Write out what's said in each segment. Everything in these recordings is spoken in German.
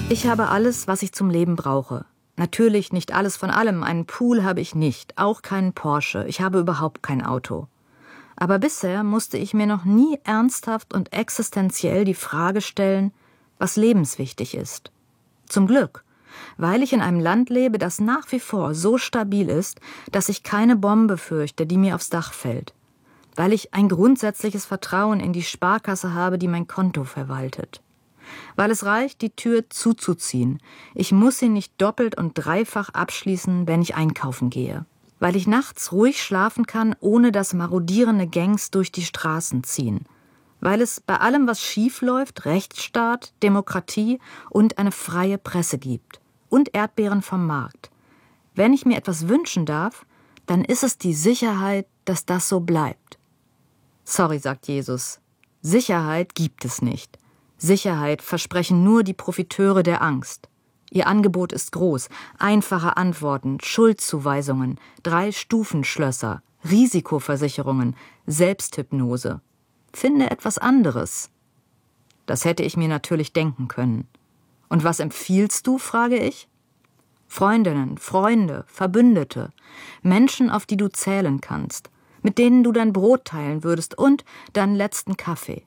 Ich habe alles, was ich zum Leben brauche. Natürlich nicht alles von allem. Einen Pool habe ich nicht, auch keinen Porsche. Ich habe überhaupt kein Auto. Aber bisher musste ich mir noch nie ernsthaft und existenziell die Frage stellen, was lebenswichtig ist. Zum Glück, weil ich in einem Land lebe, das nach wie vor so stabil ist, dass ich keine Bombe fürchte, die mir aufs Dach fällt. Weil ich ein grundsätzliches Vertrauen in die Sparkasse habe, die mein Konto verwaltet. Weil es reicht, die Tür zuzuziehen. Ich muss sie nicht doppelt und dreifach abschließen, wenn ich einkaufen gehe. Weil ich nachts ruhig schlafen kann, ohne dass marodierende Gangs durch die Straßen ziehen. Weil es bei allem, was schief läuft, Rechtsstaat, Demokratie und eine freie Presse gibt. Und Erdbeeren vom Markt. Wenn ich mir etwas wünschen darf, dann ist es die Sicherheit, dass das so bleibt. Sorry, sagt Jesus. Sicherheit gibt es nicht. Sicherheit versprechen nur die Profiteure der Angst. Ihr Angebot ist groß, einfache Antworten, Schuldzuweisungen, 3-Stufen-Schlösser, Risikoversicherungen, Selbsthypnose. Finde etwas anderes. Das hätte ich mir natürlich denken können. Und was empfiehlst du, frage ich? Freundinnen, Freunde, Verbündete, Menschen, auf die du zählen kannst, mit denen du dein Brot teilen würdest und deinen letzten Kaffee.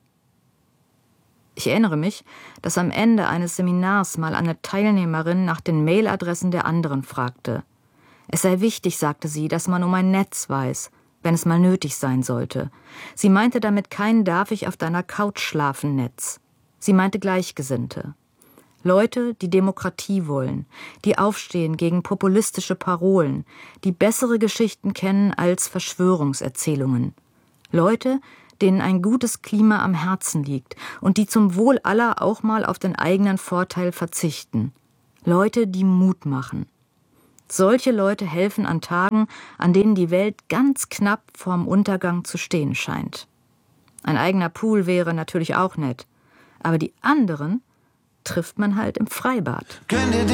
Ich erinnere mich, dass am Ende eines Seminars mal eine Teilnehmerin nach den Mailadressen der anderen fragte. Es sei wichtig, sagte sie, dass man um ein Netz weiß, wenn es mal nötig sein sollte. Sie meinte damit kein „Darf ich auf deiner Couch schlafen" Netz. Sie meinte Gleichgesinnte. Leute, die Demokratie wollen, die aufstehen gegen populistische Parolen, die bessere Geschichten kennen als Verschwörungserzählungen. Leute, denen ein gutes Klima am Herzen liegt und die zum Wohl aller auch mal auf den eigenen Vorteil verzichten. Leute, die Mut machen. Solche Leute helfen an Tagen, an denen die Welt ganz knapp vorm Untergang zu stehen scheint. Ein eigener Pool wäre natürlich auch nett, aber die anderen trifft man halt im Freibad.